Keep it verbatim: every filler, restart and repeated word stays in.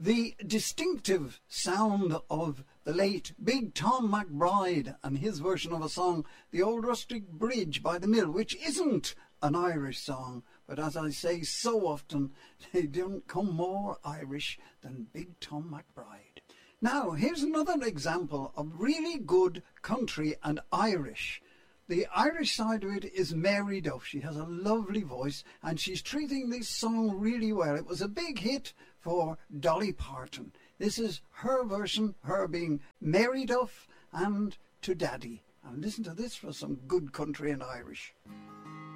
The distinctive sound of the late Big Tom McBride and his version of a song, The Old Rustic Bridge by the Mill, which isn't an Irish song, but as I say so often, they don't come more Irish than Big Tom McBride. Now, here's another example of really good country and Irish. The Irish side of it is Mary Duff. She has a lovely voice and she's treating this song really well. It was a big hit for Dolly Parton. This is her version, her being Mary Duff and To Daddy. And listen to this for some good country and Irish.